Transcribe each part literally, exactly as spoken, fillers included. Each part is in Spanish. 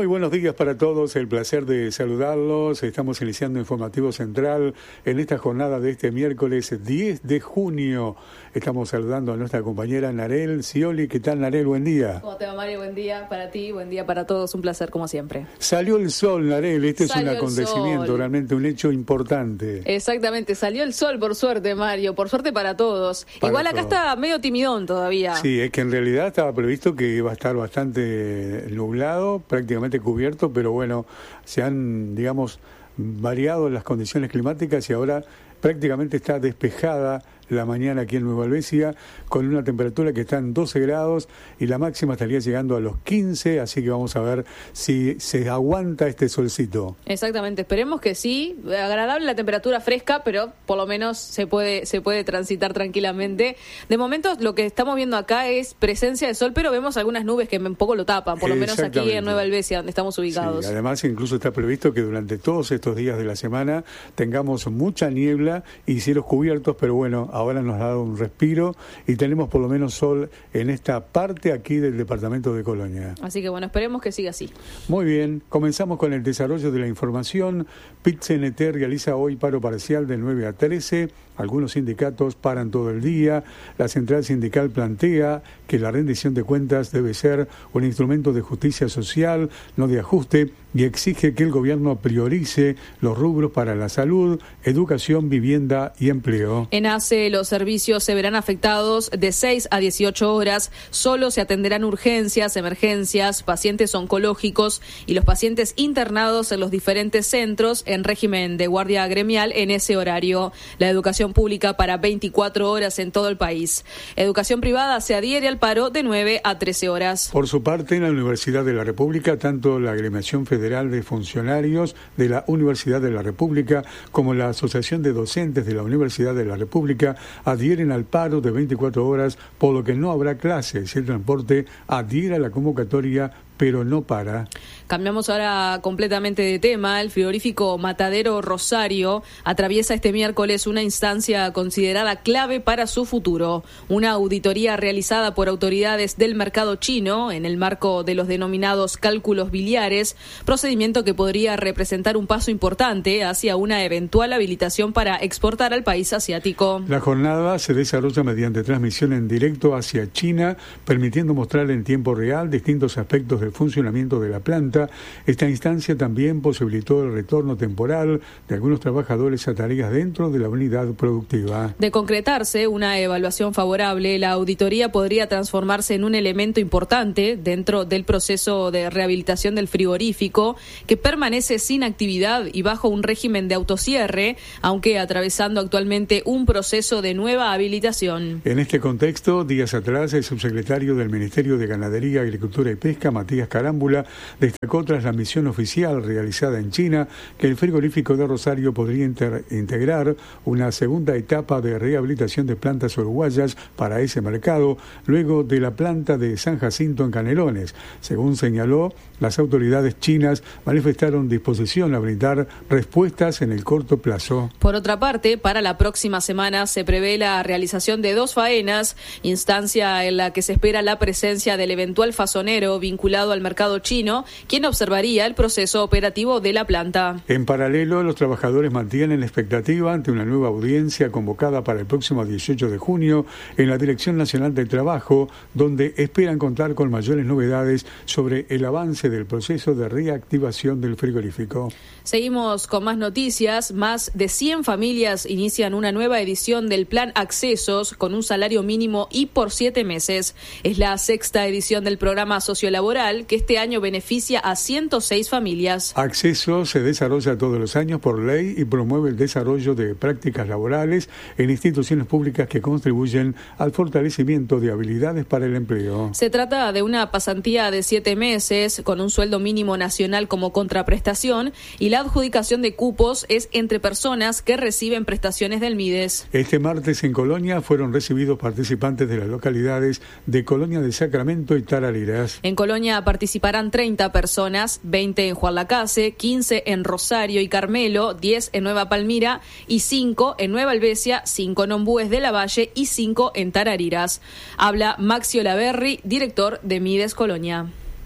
Muy buenos días para todos, el placer de saludarlos. Estamos iniciando Informativo Central en esta jornada de este miércoles diez de junio. Estamos saludando a nuestra compañera Narel Scioli. ¿Qué tal, Narel? Buen día. ¿Cómo te va, Mario? Buen día para ti, buen día para todos. Un placer, como siempre. Salió el sol, Narel. Este Salió es un acontecimiento, realmente un hecho importante. Exactamente, salió el sol, por suerte, Mario. Por suerte para todos. Para Igual acá todos. está medio timidón todavía. Sí, es que en realidad estaba previsto que iba a estar bastante nublado, prácticamente cubierto, pero bueno, se han, digamos, variado las condiciones climáticas y ahora prácticamente está despejada la mañana aquí en Nueva Helvecia, con una temperatura que está en doce grados y la máxima estaría llegando a los quince, así que vamos a ver si se aguanta este solcito. Exactamente, esperemos que sí. Agradable la temperatura fresca, pero por lo menos se puede se puede transitar tranquilamente. De momento lo que estamos viendo acá es presencia de sol, pero vemos algunas nubes que un poco lo tapan, por lo menos aquí en Nueva Helvecia, donde estamos ubicados. Sí, además incluso está previsto que durante todos estos días de la semana tengamos mucha niebla y cielos cubiertos, pero bueno, ahora nos ha dado un respiro y tenemos por lo menos sol en esta parte aquí del departamento de Colonia. Así que bueno, esperemos que siga así. Muy bien, comenzamos con el desarrollo de la información. Pit-C N T realiza hoy paro parcial de nueve a trece. Algunos sindicatos paran todo el día. La central sindical plantea que la rendición de cuentas debe ser un instrumento de justicia social, no de ajuste, y exige que el gobierno priorice los rubros para la salud, educación, vivienda y empleo. En ACE, los servicios se verán afectados de seis a dieciocho horas. Solo se atenderán urgencias, emergencias, pacientes oncológicos y los pacientes internados en los diferentes centros en régimen de guardia gremial en ese horario. La educación pública para veinticuatro horas en todo el país. Educación privada se adhiere al paro de nueve a trece horas. Por su parte, en la Universidad de la República, tanto la Agremiación Federal de Funcionarios de la Universidad de la República como la Asociación de Docentes de la Universidad de la República adhieren al paro de veinticuatro horas, por lo que no habrá clases. El transporte adhiere a la convocatoria, pero no para. Cambiamos ahora completamente de tema. El frigorífico Matadero Rosario atraviesa este miércoles una instancia considerada clave para su futuro. Una auditoría realizada por autoridades del mercado chino en el marco de los denominados cálculos biliares, procedimiento que podría representar un paso importante hacia una eventual habilitación para exportar al país asiático. La jornada se desarrolla mediante transmisión en directo hacia China, permitiendo mostrar en tiempo real distintos aspectos del funcionamiento de la planta. Esta instancia también posibilitó el retorno temporal de algunos trabajadores a tareas dentro de la unidad productiva. De concretarse una evaluación favorable, la auditoría podría transformarse en un elemento importante dentro del proceso de rehabilitación del frigorífico, que permanece sin actividad y bajo un régimen de autocierre, aunque atravesando actualmente un proceso de nueva habilitación. En este contexto, días atrás, el subsecretario del Ministerio de Ganadería, Agricultura y Pesca, Matías Carámbula, destacó tras la misión oficial realizada en China que el frigorífico de Rosario podría inter- integrar una segunda etapa de rehabilitación de plantas uruguayas para ese mercado, luego de la planta de San Jacinto en Canelones. Según señaló, las autoridades chinas manifestaron disposición a brindar respuestas en el corto plazo. Por otra parte, para la próxima semana se prevé la realización de dos faenas, instancia en la que se espera la presencia del eventual fasonero vinculado al mercado chino, quien observaría el proceso operativo de la planta. En paralelo, los trabajadores mantienen la expectativa ante una nueva audiencia convocada para el próximo dieciocho de junio en la Dirección Nacional del Trabajo, donde esperan contar con mayores novedades sobre el avance del proceso de reactivación del frigorífico. Seguimos con más noticias. Más de cien familias inician una nueva edición del Plan Accesos con un salario mínimo y por siete meses. Es la sexta edición del programa sociolaboral que este año beneficia a ciento seis familias. Acceso se desarrolla todos los años por ley y promueve el desarrollo de prácticas laborales en instituciones públicas que contribuyen al fortalecimiento de habilidades para el empleo. Se trata de una pasantía de siete meses con un sueldo mínimo nacional como contraprestación y la adjudicación de cupos es entre personas que reciben prestaciones del MIDES. Este martes en Colonia fueron recibidos participantes de las localidades de Colonia de Sacramento y Tarariras. En Colonia participarán treinta personas, veinte en Juan Lacase, quince en Rosario y Carmelo, diez en Nueva Palmira y cinco en Nueva Helvecia, cinco en Ombúes de la Valle y cinco en Tarariras. Habla Maxi Olaverri, director de MIDES Colonia.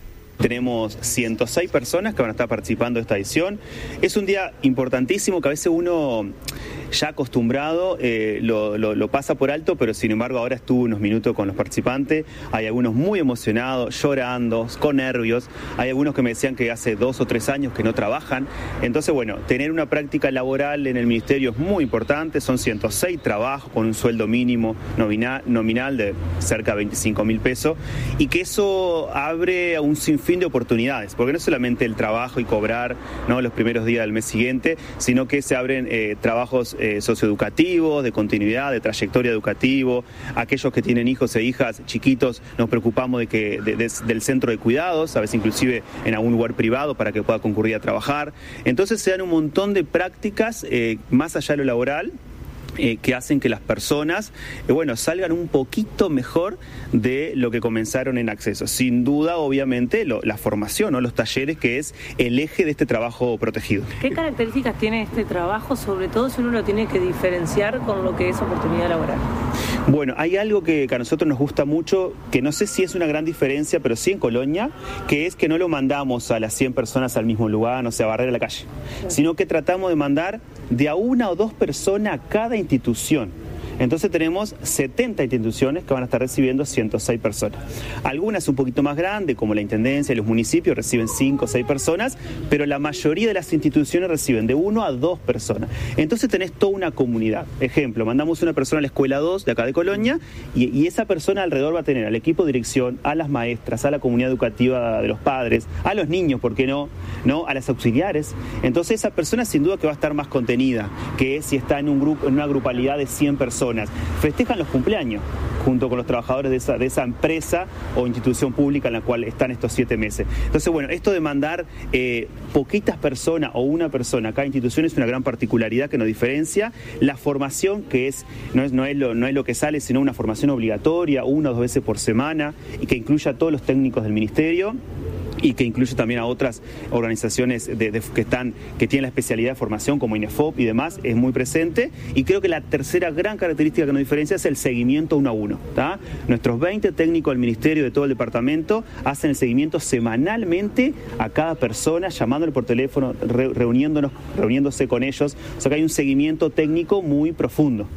tenemos ciento seis personas que van a estar participando de esta edición. Es un día importantísimo que a veces uno ya acostumbrado eh, lo, lo, lo pasa por alto, pero sin embargo ahora estuve unos minutos con los participantes. Hay algunos muy emocionados, llorando, con nervios. Hay algunos que me decían que hace dos o tres años que no trabajan. Entonces, bueno, tener una práctica laboral en el ministerio es muy importante. Son ciento seis trabajos con un sueldo mínimo nominal, nominal de cerca de veinticinco mil pesos, y que eso abre a un sinfín de oportunidades, porque no es solamente el trabajo y cobrar, ¿no?, los primeros días del mes siguiente, sino que se abren eh, trabajos Eh, socioeducativos, de continuidad, de trayectoria educativo. Aquellos que tienen hijos e hijas chiquitos, nos preocupamos de que de, de, del centro de cuidados, a veces inclusive en algún lugar privado para que pueda concurrir a trabajar. Entonces se dan un montón de prácticas eh, más allá de lo laboral, Eh, que hacen que las personas eh, bueno, salgan un poquito mejor de lo que comenzaron en acceso. Sin duda, obviamente, lo, la formación, ¿no?, los talleres, que es el eje de este trabajo protegido. ¿Qué características tiene este trabajo, sobre todo si uno lo tiene que diferenciar con lo que es oportunidad laboral? Bueno, hay algo que, que a nosotros nos gusta mucho, que no sé si es una gran diferencia, pero sí en Colonia, que es que no lo mandamos a las cien personas al mismo lugar, no sé, a barrer a la calle, sí, sino que tratamos de mandar de a una o dos personas a cada institución. Entonces tenemos setenta instituciones que van a estar recibiendo ciento seis personas. Algunas un poquito más grandes, como la Intendencia y los municipios, reciben cinco o seis personas, pero la mayoría de las instituciones reciben de uno a dos personas. Entonces tenés toda una comunidad. Ejemplo, mandamos una persona a la escuela dos de acá de Colonia, y, y esa persona alrededor va a tener al equipo de dirección, a las maestras, a la comunidad educativa de los padres, a los niños, ¿por qué no?, ¿no?, a las auxiliares. Entonces esa persona sin duda que va a estar más contenida que si está en un grupo, en una grupalidad de cien personas. Festejan los cumpleaños junto con los trabajadores de esa, de esa empresa o institución pública en la cual están estos siete meses. Entonces, bueno, esto de mandar eh, poquitas personas o una persona a cada institución es una gran particularidad que nos diferencia. La formación, que es no es, no es, lo, no es lo que sale, sino una formación obligatoria, una o dos veces por semana, y que incluya a todos los técnicos del ministerio, y que incluye también a otras organizaciones de, de, que están que tienen la especialidad de formación como INEFOP y demás, es muy presente. Y creo que la tercera gran característica que nos diferencia es el seguimiento uno a uno, ¿tá? Nuestros veinte técnicos del ministerio, de todo el departamento, hacen el seguimiento semanalmente a cada persona, llamándole por teléfono, re, reuniéndonos, reuniéndose con ellos. O sea que hay un seguimiento técnico muy profundo.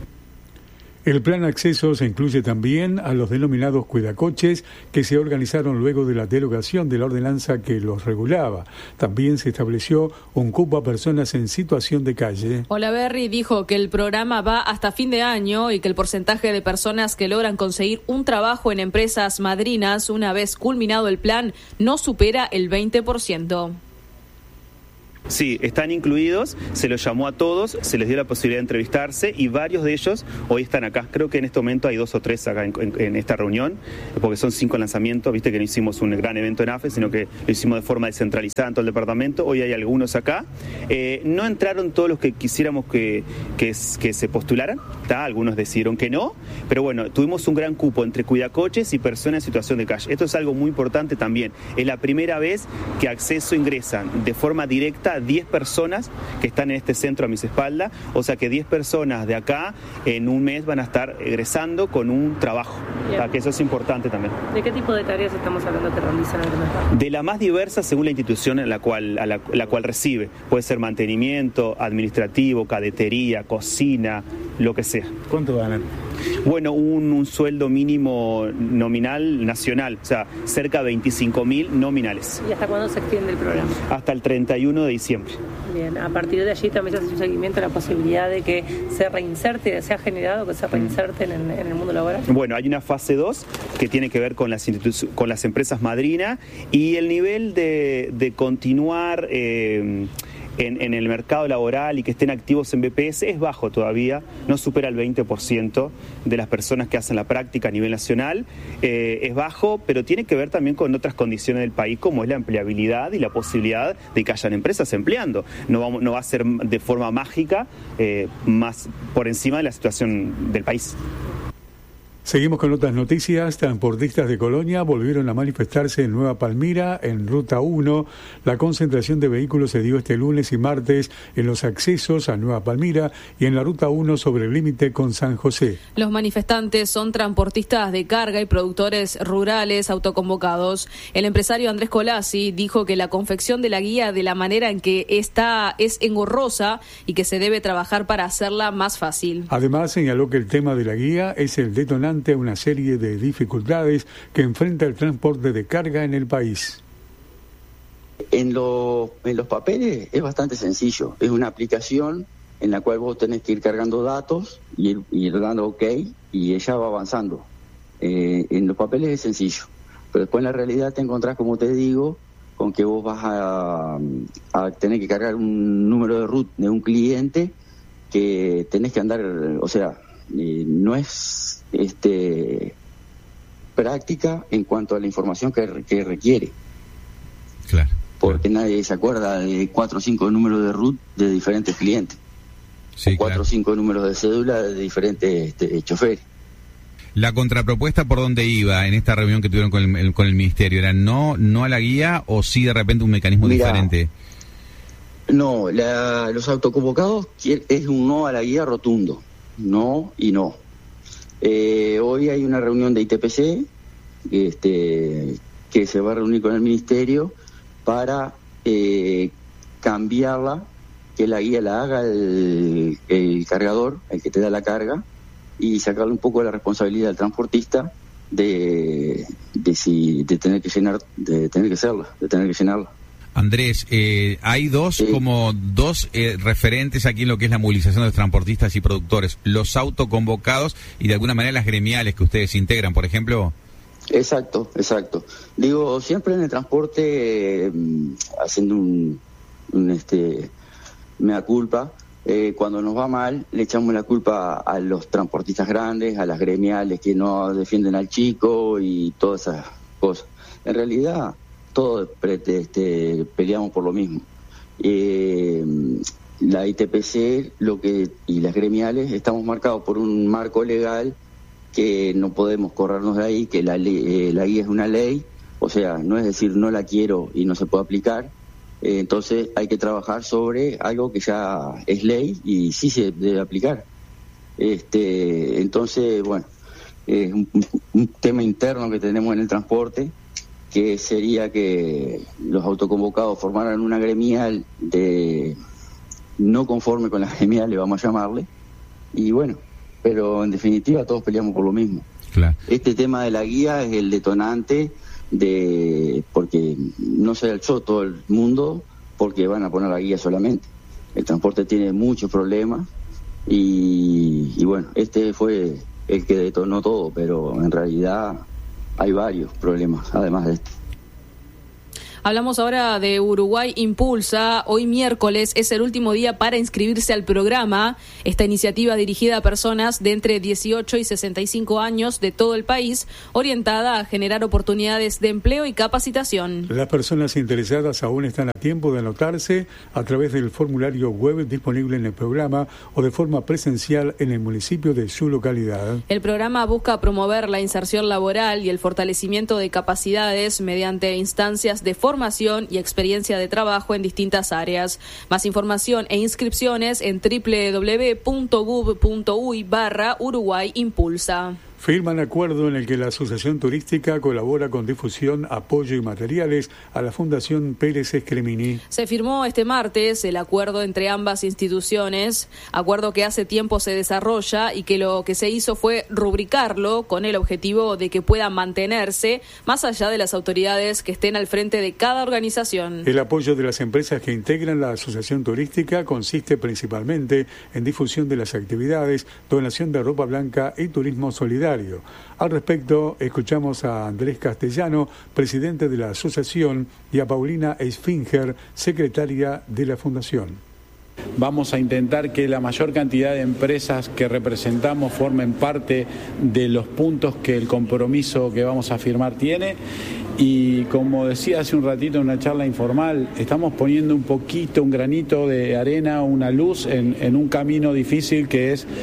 El plan acceso se incluye también a los denominados cuidacoches, que se organizaron luego de la derogación de la ordenanza que los regulaba. También se estableció un cupo a personas en situación de calle. Olaverri dijo que el programa va hasta fin de año y que el porcentaje de personas que logran conseguir un trabajo en empresas madrinas una vez culminado el plan no supera el veinte por ciento. Sí, están incluidos, se los llamó a todos, se les dio la posibilidad de entrevistarse y varios de ellos hoy están acá. Creo que en este momento hay dos o tres acá en, en, en esta reunión, porque son cinco lanzamientos, viste que no hicimos un gran evento en A F E, sino que lo hicimos de forma descentralizada en todo el departamento. Hoy hay algunos acá. Eh, no entraron todos los que quisiéramos que, que, que se postularan, ¿tá? Algunos decidieron que no, pero bueno, tuvimos un gran cupo entre cuidacoches y personas en situación de calle. Esto es algo muy importante también. Es la primera vez que Acceso ingresan de forma directa diez personas que están en este centro a mis espaldas, o sea que diez personas de acá en un mes van a estar egresando con un trabajo, que eso es importante también. ¿De qué tipo de tareas estamos hablando que realizan en el mercado? De la más diversa según la institución en la cual, a la, la cual recibe. Puede ser mantenimiento, administrativo, cadetería, cocina, lo que sea. ¿Cuánto ganan? Bueno, un, un sueldo mínimo nominal nacional, o sea, cerca de veinticinco mil nominales. ¿Y hasta cuándo se extiende el programa? Hasta el treinta y uno de diciembre. Bien, a partir de allí también se hace un seguimiento a la posibilidad de que se reinserte, se ha generado que se reinserten en, en el mundo laboral. Bueno, hay una fase dos que tiene que ver con las, institu- con las empresas madrinas y el nivel de, de continuar eh, En, en el mercado laboral y que estén activos en B P S es bajo todavía, no supera el veinte por ciento de las personas que hacen la práctica a nivel nacional, eh, es bajo, pero tiene que ver también con otras condiciones del país como es la empleabilidad y la posibilidad de que hayan empresas empleando. No, vamos, no va a ser de forma mágica, eh, más por encima de la situación del país. Seguimos con otras noticias. Transportistas de Colonia volvieron a manifestarse en Nueva Palmira, en Ruta uno. La concentración de vehículos se dio este lunes y martes en los accesos a Nueva Palmira y en la Ruta uno sobre el límite con San José. Los manifestantes son transportistas de carga y productores rurales autoconvocados. El empresario Andrés Colassi dijo que la confección de la guía de la manera en que está es engorrosa y que se debe trabajar para hacerla más fácil. Además, señaló que el tema de la guía es el detonante a una serie de dificultades que enfrenta el transporte de carga en el país. En, lo, en los papeles es bastante sencillo. Es una aplicación en la cual vos tenés que ir cargando datos y ir, ir dando OK y ella va avanzando. Eh, en los papeles es sencillo, pero después en la realidad te encontrás, como te digo, con que vos vas a, a tener que cargar un número de root de un cliente que tenés que andar, o sea, eh, no es este práctica en cuanto a la información que, que requiere. Claro. Porque claro. Nadie se acuerda de cuatro o cinco números de root de diferentes clientes. Sí, o cuatro o claro. cinco números de cédula de diferentes este, choferes. La contrapropuesta, ¿por dónde iba en esta reunión que tuvieron con el, con el Ministerio? ¿Era no no a la guía o sí de repente un mecanismo Mirá, diferente? No, la, los autoconvocados es un no a la guía rotundo. No y no. Eh, hoy hay una reunión de I T P C este, que se va a reunir con el Ministerio para eh, cambiarla, que la guía la haga el, el cargador, el que te da la carga, y sacarle un poco la responsabilidad al transportista de de si de tener que llenar, de tener que hacerla, de tener que llenarla. Andrés, eh, hay dos sí. como dos eh, referentes aquí en lo que es la movilización de los transportistas y productores, los autoconvocados y de alguna manera las gremiales que ustedes integran, por ejemplo. Exacto, exacto. Digo, siempre en el transporte, eh, haciendo un, un este, mea culpa, eh, cuando nos va mal le echamos la culpa a los transportistas grandes, a las gremiales que no defienden al chico y todas esas cosas. En realidad todos este, peleamos por lo mismo. Eh, la I T P C lo que y las gremiales estamos marcados por un marco legal que no podemos corrernos de ahí, que la, ley, eh, la guía es una ley, o sea, no es decir no la quiero y no se puede aplicar, eh, entonces hay que trabajar sobre algo que ya es ley y sí se debe aplicar. Este, entonces, bueno, es un, un tema interno que tenemos en el transporte, que sería que los autoconvocados formaran una gremial de no conforme con la gremial, le vamos a llamarle, y bueno, pero en definitiva todos peleamos por lo mismo. Claro. Este tema de la guía es el detonante de, porque no se alzó todo el mundo porque van a poner la guía solamente. El transporte tiene muchos problemas y, y bueno, este fue el que detonó todo, pero en realidad hay varios problemas, además de este. Hablamos ahora de Uruguay Impulsa. Hoy miércoles es el último día para inscribirse al programa. Esta iniciativa dirigida a personas de entre dieciocho y sesenta y cinco años de todo el país, orientada a generar oportunidades de empleo y capacitación. Las personas interesadas aún están a tiempo de anotarse a través del formulario web disponible en el programa o de forma presencial en el municipio de su localidad. El programa busca promover la inserción laboral y el fortalecimiento de capacidades mediante instancias de formación formación y experiencia de trabajo en distintas áreas. Más información e inscripciones en doble u doble u doble u punto gov punto uy barra Uruguay Impulsa. Firman acuerdo en el que la Asociación Turística colabora con difusión, apoyo y materiales a la Fundación Pérez Escremini. Se firmó este martes el acuerdo entre ambas instituciones, acuerdo que hace tiempo se desarrolla y que lo que se hizo fue rubricarlo con el objetivo de que pueda mantenerse más allá de las autoridades que estén al frente de cada organización. El apoyo de las empresas que integran la Asociación Turística consiste principalmente en difusión de las actividades, donación de ropa blanca y turismo solidario. Al respecto, escuchamos a Andrés Castellano, presidente de la asociación, y a Paulina Esfinger, secretaria de la fundación. Vamos a intentar que la mayor cantidad de empresas que representamos formen parte de los puntos que el compromiso que vamos a firmar tiene. Y como decía hace un ratito en una charla informal, estamos poniendo un poquito, un granito de arena, una luz en, en un camino difícil que es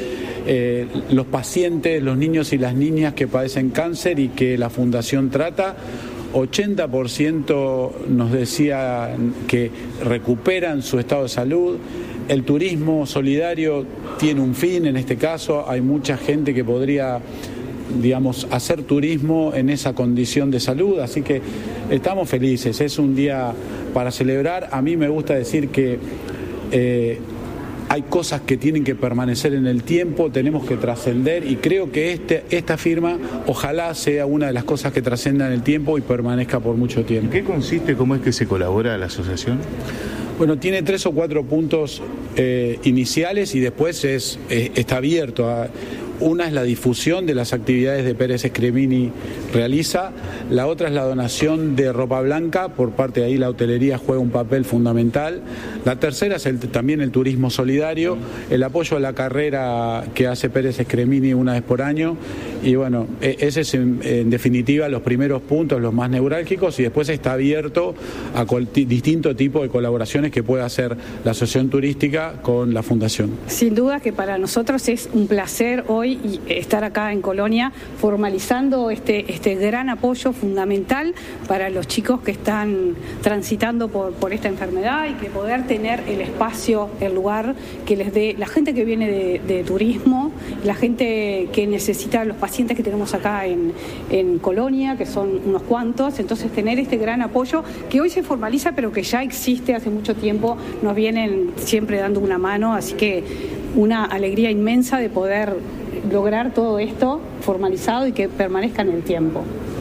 eh, los pacientes, los niños y las niñas que padecen cáncer y que la Fundación trata. ochenta por ciento nos decía que recuperan su estado de salud. El turismo solidario tiene un fin en este caso. Hay mucha gente que podría, digamos, hacer turismo en esa condición de salud, así que estamos felices. Es un día para celebrar. A mí me gusta decir que eh, hay cosas que tienen que permanecer en el tiempo, tenemos que trascender, y creo que este, esta firma ojalá sea una de las cosas que trascienda en el tiempo y permanezca por mucho tiempo. ¿En qué consiste, cómo es que se colabora la asociación? Bueno, tiene tres o cuatro puntos eh, iniciales y después es eh, está abierto a... Una es la difusión de las actividades de Pérez Scremini realiza, la otra es la donación de ropa blanca, por parte de ahí la hotelería juega un papel fundamental, la tercera es el, también el turismo solidario, el apoyo a la carrera que hace Pérez Scremini una vez por año, y bueno, ese es en, en definitiva los primeros puntos, los más neurálgicos, y después está abierto a cual, distinto tipo de colaboraciones que pueda hacer la asociación turística con la Fundación. Sin duda que para nosotros es un placer hoy y estar acá en Colonia formalizando este, este gran apoyo fundamental para los chicos que están transitando por, por esta enfermedad, y que poder tener el espacio, el lugar que les dé la gente que viene de, de turismo, la gente que necesita, los pacientes que tenemos acá en, en Colonia, que son unos cuantos. Entonces tener este gran apoyo que hoy se formaliza pero que ya existe hace mucho tiempo, nos vienen siempre dando una mano, así que una alegría inmensa de poder lograr todo esto formalizado y que permanezca en el tiempo.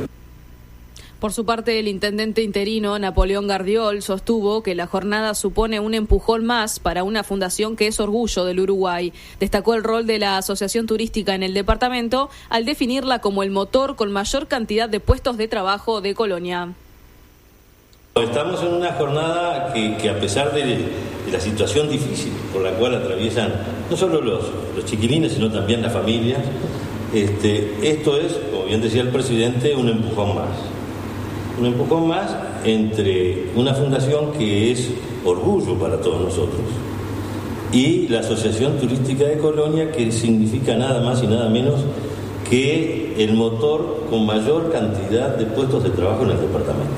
Por su parte, el intendente interino Napoleón Gardiol sostuvo que la jornada supone un empujón más para una fundación que es orgullo del Uruguay. Destacó el rol de la Asociación Turística en el departamento al definirla como el motor con mayor cantidad de puestos de trabajo de Colonia. Estamos en una jornada que, que a pesar de, de la situación difícil por la cual atraviesan no solo los, los chiquilines, sino también las familias, este, esto es, como bien decía el presidente, un empujón más. Un empujón más entre una fundación que es orgullo para todos nosotros y la Asociación Turística de Colonia, que significa nada más y nada menos que el motor con mayor cantidad de puestos de trabajo en el departamento.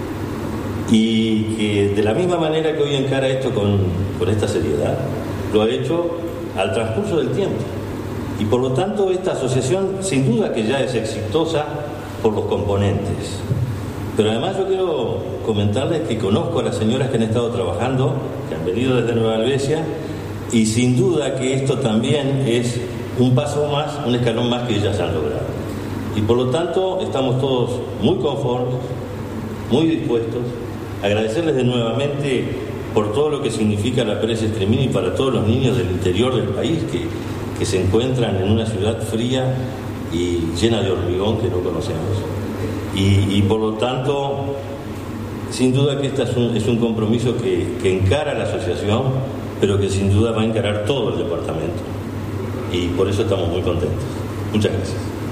Y que de la misma manera que hoy encara esto con, con esta seriedad, lo ha hecho al transcurso del tiempo. Y por lo tanto esta asociación sin duda que ya es exitosa por los componentes. Pero además yo quiero comentarles que conozco a las señoras que han estado trabajando, que han venido desde Nueva Helvecia, y sin duda que esto también es un paso más, un escalón más que ellas han logrado. Y por lo tanto estamos todos muy conformes, muy dispuestos. Agradecerles de nuevamente por todo lo que significa la Pérez Scremini para todos los niños del interior del país que, que se encuentran en una ciudad fría y llena de hormigón que no conocemos. Y, y por lo tanto, sin duda que este es un, es un compromiso que, que encara la asociación, pero que sin duda va a encarar todo el departamento. Y por eso estamos muy contentos. Muchas gracias.